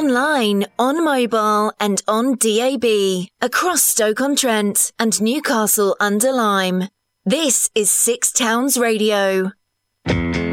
online, on mobile and on DAB, across Stoke-on-Trent and Newcastle under Lyme. This is Six Towns Radio.